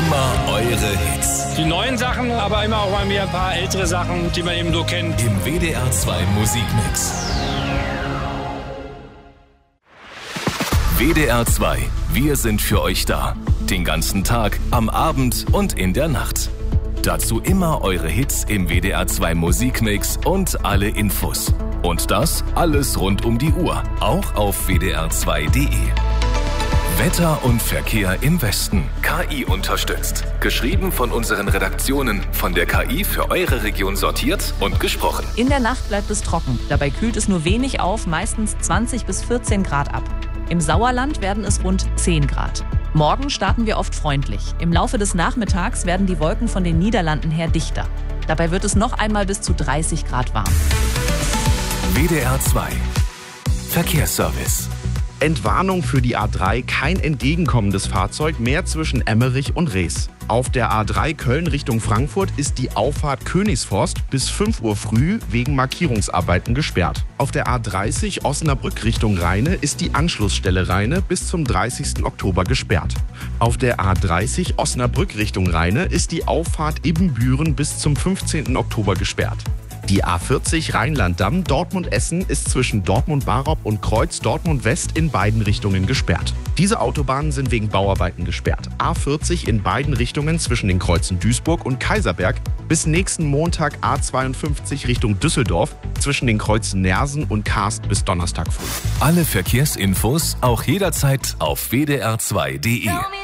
immer eure Hits. Die neuen Sachen, aber immer auch mal wieder ein paar ältere Sachen, die man eben so kennt. Im WDR 2 Musikmix. WDR 2, wir sind für euch da. Den ganzen Tag, am Abend und in der Nacht. Dazu immer eure Hits im WDR 2 Musikmix und alle Infos. Und das alles rund um die Uhr, auch auf wdr2.de. Wetter und Verkehr im Westen. KI unterstützt. Geschrieben von unseren Redaktionen. Von der KI für eure Region sortiert und gesprochen. In der Nacht bleibt es trocken. Dabei kühlt es nur wenig auf, meistens 20 bis 14 Grad ab. Im Sauerland werden es rund 10 Grad. Morgen starten wir oft freundlich. Im Laufe des Nachmittags werden die Wolken von den Niederlanden her dichter. Dabei wird es noch einmal bis zu 30 Grad warm. WDR 2 Verkehrsservice. Entwarnung für die A3, kein entgegenkommendes Fahrzeug mehr zwischen Emmerich und Rees. Auf der A3 Köln Richtung Frankfurt ist die Auffahrt Königsforst bis 5 Uhr früh wegen Markierungsarbeiten gesperrt. Auf der A30 Osnabrück Richtung Rheine ist die Anschlussstelle Rheine bis zum 30. Oktober gesperrt. Auf der A30 Osnabrück Richtung Rheine ist die Auffahrt Ibbenbüren bis zum 15. Oktober gesperrt. Die A40 Rheinland-Damm Dortmund-Essen ist zwischen Dortmund-Barop und Kreuz Dortmund-West in beiden Richtungen gesperrt. Diese Autobahnen sind wegen Bauarbeiten gesperrt. A40 in beiden Richtungen zwischen den Kreuzen Duisburg und Kaiserberg bis nächsten Montag A52 Richtung Düsseldorf zwischen den Kreuzen Nersen und Karst bis Donnerstag früh. Alle Verkehrsinfos auch jederzeit auf wdr2.de.